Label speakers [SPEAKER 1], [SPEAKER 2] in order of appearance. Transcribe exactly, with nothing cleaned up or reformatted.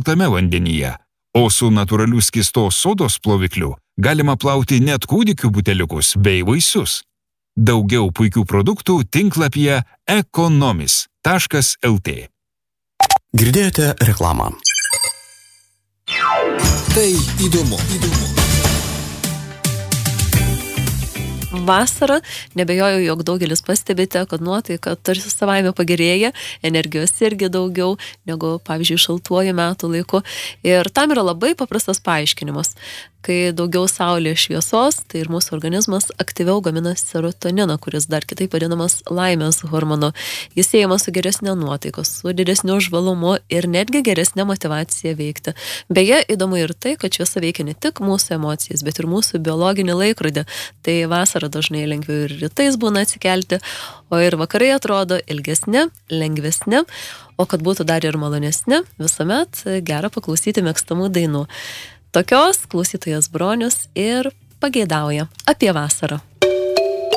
[SPEAKER 1] šaltame vandenyje, o su natūraliu skystos sodos plovikliu galima plauti net kūdikių buteliukus bei vaisius. Daugiau puikių produktų tinklapyje ekonomis taškas el tė.
[SPEAKER 2] Girdėjote reklamą.
[SPEAKER 3] Tai įdomu, įdomu.
[SPEAKER 4] Vasarą, nebejoju, jog daugelis pastebite, kad nuotaika tarsi savaime pagerėja, energijos irgi daugiau negu, pavyzdžiui, šaltuoju metų laiku. Ir tam yra labai paprastas paaiškinimas. Kai daugiau saulės šviesos, tai ir mūsų organizmas aktyviau gamina serotoniną, kuris dar kitaip vadinamas laimės hormonu. Jis siejamas su geresnė nuotaikos, su didesniu žvalumu ir netgi geresnė motyvacija veikti. Beje, įdomu ir tai, kad šviesa veikia ne tik mūsų emocijas, bet ir mūsų biologinį laikrodį. Tai vasarą dažnai lengviau ir rytais būna atsikelti, o ir vakarai atrodo ilgesni, lengvesni, o kad būtų dar ir malonesni, visuomet gera paklausyti mėgstamų dainų. Tokios klausytojas Bronius ir pageidauja apie vasarą.